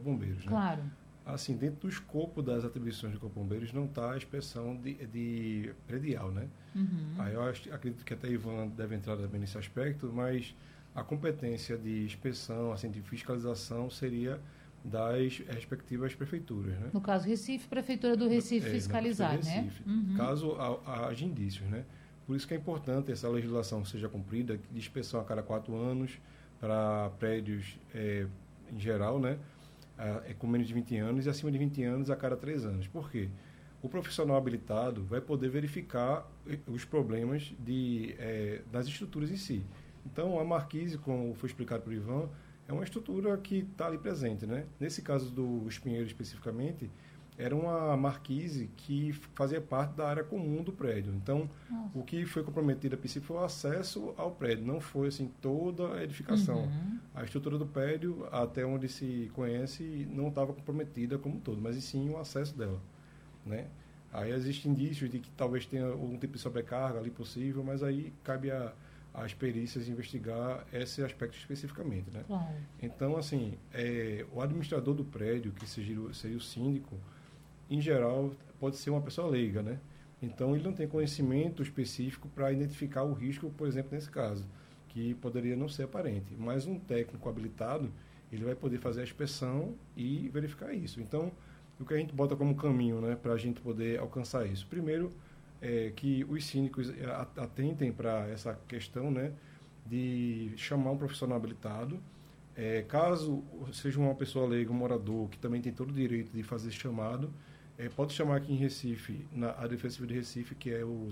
Bombeiros, né? Claro. Assim, dentro do escopo das atribuições do Corpo de Bombeiros não está a inspeção de predial, né? Aí eu acredito que até Ivan deve entrar também nesse aspecto, mas a competência de inspeção, assim, de fiscalização seria das respectivas prefeituras, né? No caso Recife, Prefeitura do Recife fiscalizar, na Prefeitura de né? Recife, caso haja indícios, né? Por isso que é importante essa legislação seja cumprida, de inspeção a cada 4 anos para prédios em geral, né? Com menos de 20 anos e acima de 20 anos a cada 3 anos. Por quê? O profissional habilitado vai poder verificar os problemas das estruturas em si. Então, a marquise, como foi explicado por Ivan, é uma estrutura que está ali presente, né? Nesse caso do Espinheiro especificamente, era uma marquise que fazia parte da área comum do prédio. Então, o que foi comprometido a princípio foi o acesso ao prédio, não foi assim toda a edificação. A estrutura do prédio, até onde se conhece, não estava comprometida como um todo, mas e sim o acesso dela, né? Aí existem indícios de que talvez tenha algum tipo de sobrecarga ali possível, mas aí cabe às perícias investigar esse aspecto especificamente, né? Claro. Então, assim, o administrador do prédio, que seria o síndico, em geral, pode ser uma pessoa leiga, né? Então, ele não tem conhecimento específico para identificar o risco, por exemplo, nesse caso, que poderia não ser aparente. Mas um técnico habilitado, ele vai poder fazer a inspeção e verificar isso. Então, o que a gente bota como caminho, né, para a gente poder alcançar isso? Primeiro, que os síndicos atentem para essa questão, né, de chamar um profissional habilitado. Caso seja uma pessoa leiga, um morador, que também tem todo o direito de fazer esse chamado, pode chamar aqui em Recife, a Defesa Civil de Recife, que é o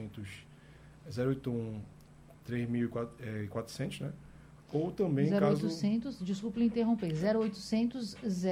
081 3400, né? Ou também 0800, desculpe lhe interromper, 0800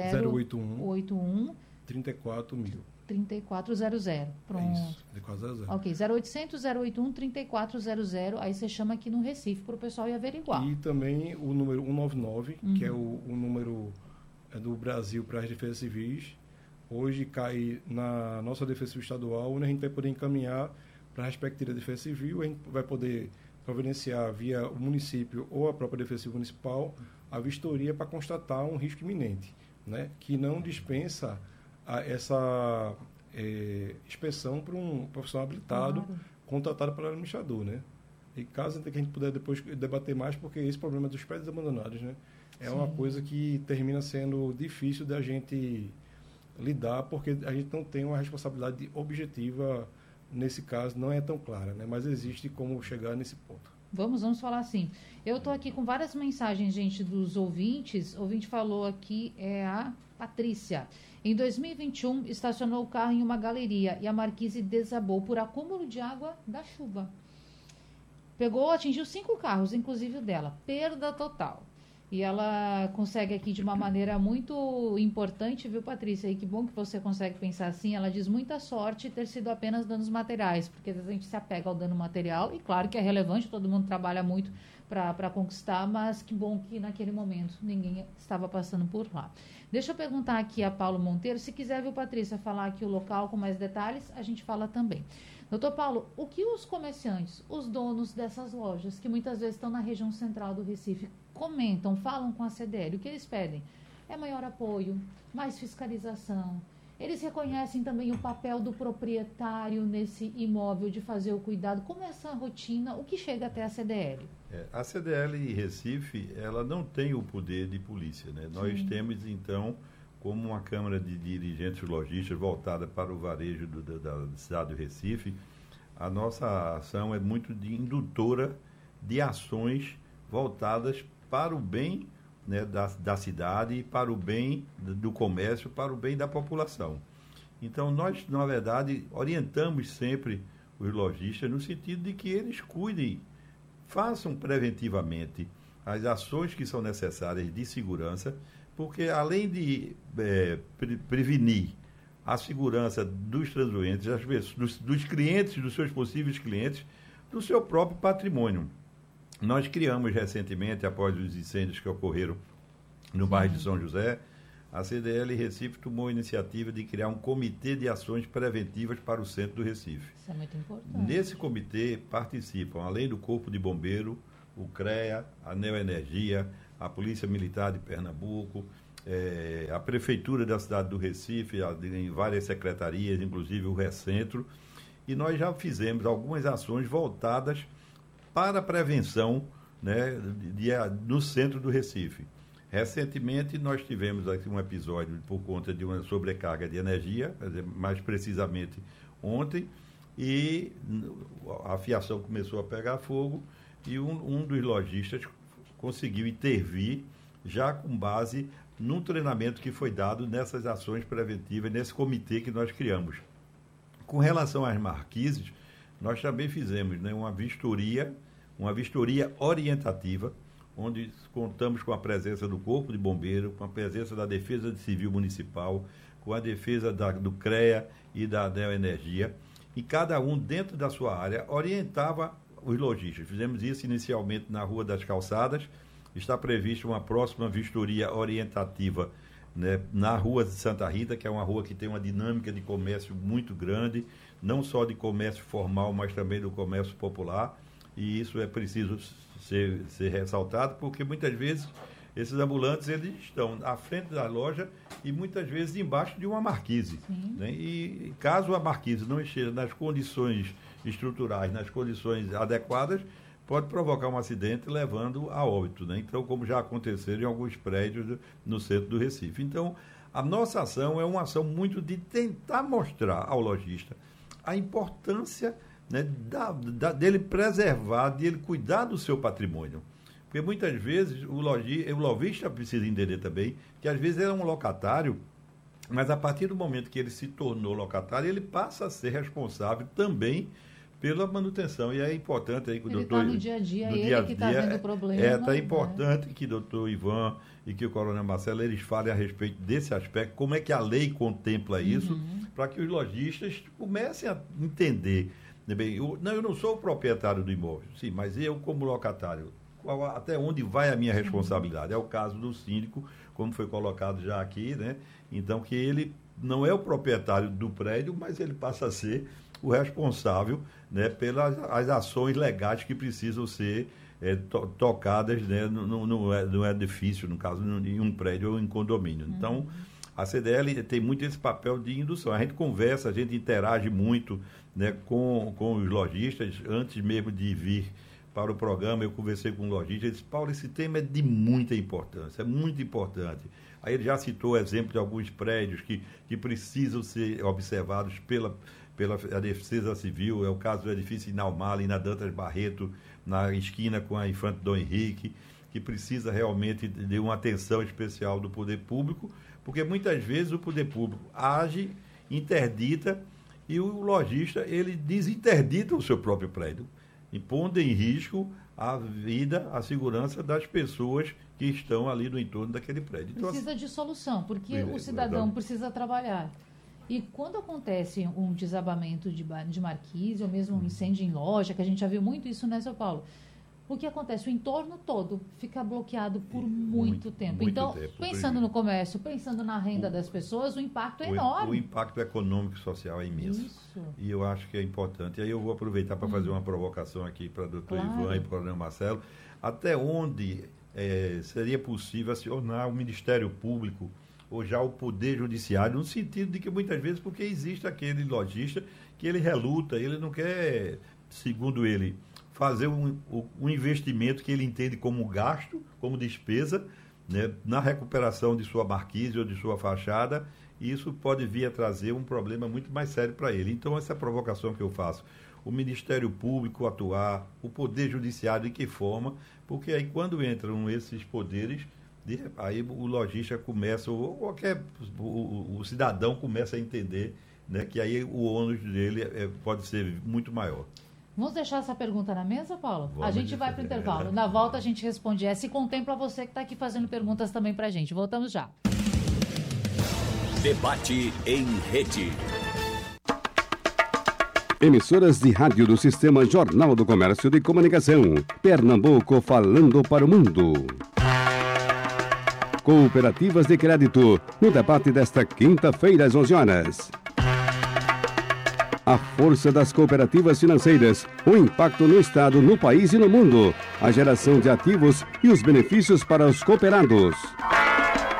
081 34.000. 3400. Pronto. Isso, 3400. Ok, 0800 081 3400, aí você chama aqui no Recife para o pessoal ir averiguar. E também o número 199, que é o número do Brasil para as defesas civis. Hoje cai na nossa Defesa Civil Estadual, onde a gente vai poder encaminhar para a respectiva Defesa Civil, a gente vai poder providenciar via o município ou a própria Defesa Civil Municipal a vistoria para constatar um risco iminente, né? Que não dispensa essa inspeção para um profissional habilitado, contratado pelo administrador, né? E caso que a gente puder depois debater mais, porque esse problema dos prédios abandonados, né? É uma coisa que termina sendo difícil da gente lidar, porque a gente não tem uma responsabilidade objetiva nesse caso, não é tão clara, né? Mas existe como chegar nesse ponto. Vamos falar assim. Eu estou aqui com várias mensagens, gente, dos ouvintes. O ouvinte falou aqui, a Patrícia. Em 2021, estacionou o carro em uma galeria e a marquise desabou por acúmulo de água da chuva. Atingiu 5 carros, inclusive o dela. Perda total. E ela consegue aqui de uma maneira muito importante, viu, Patrícia? E que bom que você consegue pensar assim. Ela diz muita sorte ter sido apenas danos materiais, porque às vezes a gente se apega ao dano material, e claro que é relevante, todo mundo trabalha muito para conquistar, mas que bom que naquele momento ninguém estava passando por lá. Deixa eu perguntar aqui a Paulo Monteiro, se quiser, viu, Patrícia, falar aqui o local com mais detalhes, a gente fala também. Doutor Paulo, o que os comerciantes, os donos dessas lojas, que muitas vezes estão na região central do Recife, comentam, falam com a CDL, o que eles pedem? É maior apoio, mais fiscalização. Eles reconhecem também o papel do proprietário nesse imóvel de fazer o cuidado. Como é essa rotina, o que chega até a CDL? A CDL Recife, ela não tem o poder de polícia, né? Nós temos, então, como uma Câmara de Dirigentes Lojistas voltada para o varejo da cidade do Recife, a nossa ação é muito de indutora de ações voltadas para o bem, né, da cidade, para o bem do comércio, para o bem da população. Então, nós, na verdade, orientamos sempre os lojistas no sentido de que eles cuidem, façam preventivamente as ações que são necessárias de segurança, porque além de prevenir a segurança dos transeuntes, dos clientes, dos seus possíveis clientes, do seu próprio patrimônio. Nós criamos recentemente, após os incêndios que ocorreram no bairro de São José, a CDL Recife tomou a iniciativa de criar um comitê de ações preventivas para o centro do Recife. Isso é muito importante. Nesse comitê participam, além do Corpo de Bombeiro, o CREA, a Neoenergia, a Polícia Militar de Pernambuco, a Prefeitura da cidade do Recife, em várias secretarias, inclusive o Recentro, e nós já fizemos algumas ações voltadas para a prevenção, né, no centro do Recife. Recentemente, nós tivemos aqui um episódio por conta de uma sobrecarga de energia, mais precisamente ontem, e a fiação começou a pegar fogo e um dos lojistas conseguiu intervir já com base num treinamento que foi dado nessas ações preventivas, nesse comitê que nós criamos. Com relação às marquises, nós também fizemos, né, uma vistoria orientativa, onde contamos com a presença do Corpo de Bombeiro, com a presença da Defesa Civil Municipal, com a defesa do CREA e da ANEEL Energia, e cada um, dentro da sua área, orientava os lojistas. Fizemos isso inicialmente na Rua das Calçadas, está prevista uma próxima vistoria orientativa, né, na Rua de Santa Rita, que é uma rua que tem uma dinâmica de comércio muito grande, não só de comércio formal, mas também do comércio popular, e isso é preciso ser ressaltado, porque muitas vezes esses ambulantes eles estão à frente da loja e muitas vezes embaixo de uma marquise. Né? E caso a marquise não esteja nas condições estruturais, nas condições adequadas, pode provocar um acidente levando a óbito. Né? Então, como já aconteceu em alguns prédios no centro do Recife. Então, a nossa ação é uma ação muito de tentar mostrar ao lojista a importância, né, dele preservar, dele cuidar do seu patrimônio. Porque muitas vezes o lojista precisa entender também que às vezes ele é um locatário, mas a partir do momento que ele se tornou locatário, ele passa a ser responsável também pela manutenção. E é importante aí que o doutor... Ele está no dia a dia, ele que está vendo o problema. É importante que o doutor Ivan e que o coronel Marcelo, eles falem a respeito desse aspecto, como é que a lei contempla isso, para que os lojistas comecem a entender. Bem, eu não sou o proprietário do imóvel, sim, mas eu, como locatário, até onde vai a minha responsabilidade? É o caso do síndico, como foi colocado já aqui, né? Então, que ele não é o proprietário do prédio, mas ele passa a ser o responsável, né, pelas as ações legais que precisam ser tocadas, né, no edifício, no caso, em um prédio ou em condomínio. Então, a CDL tem muito esse papel de indução. A gente conversa, a gente interage muito, né, com os lojistas. Antes mesmo de vir para o programa, eu conversei com um lojista e disse: Paulo, esse tema é de muita importância, é muito importante. Aí ele já citou o exemplo de alguns prédios que precisam ser observados pela Defesa Civil. É o caso do edifício Inalmar, ali na Dantas Barreto, na esquina com a Infante Dom Henrique, que precisa realmente de uma atenção especial do poder público, porque muitas vezes o poder público age, interdita, e o lojista, ele desinterdita o seu próprio prédio, impondo em risco a vida, a segurança das pessoas que estão ali no entorno daquele prédio. Então, precisa de solução, porque o cidadão precisa trabalhar. E quando acontece um desabamento de marquise, ou mesmo um incêndio em loja, que a gente já viu muito isso, né, São Paulo? O que acontece? O entorno todo fica bloqueado por muito tempo. Então, pensando no comércio, pensando na renda das pessoas, o impacto é enorme. O impacto econômico e social é imenso. Isso. E eu acho que é importante. E aí eu vou aproveitar para fazer uma provocação aqui para o doutor Ivan e para o coronel Marcelo. Até onde seria possível acionar o Ministério Público ou já o Poder Judiciário, no sentido de que muitas vezes, porque existe aquele lojista que ele reluta, ele não quer, segundo ele, fazer um investimento que ele entende como gasto, como despesa, né, na recuperação de sua marquise ou de sua fachada, e isso pode vir a trazer um problema muito mais sério para ele. Então, essa é a provocação que eu faço. O Ministério Público atuar, o Poder Judiciário, de que forma? Porque aí, quando entram esses poderes, aí o lojista começa, ou o cidadão começa a entender, né, que aí o ônus dele pode ser muito maior. Vamos deixar essa pergunta na mesa, Paulo? A gente vai para o intervalo. Na volta a gente responde essa e contempla você que está aqui fazendo perguntas também para a gente. Voltamos já. Debate em rede. Emissoras de rádio do Sistema Jornal do Comércio de Comunicação. Pernambuco falando para o mundo. Cooperativas de crédito. No debate desta quinta-feira às 11 horas. A força das cooperativas financeiras, o impacto no Estado, no país e no mundo, a geração de ativos e os benefícios para os cooperados.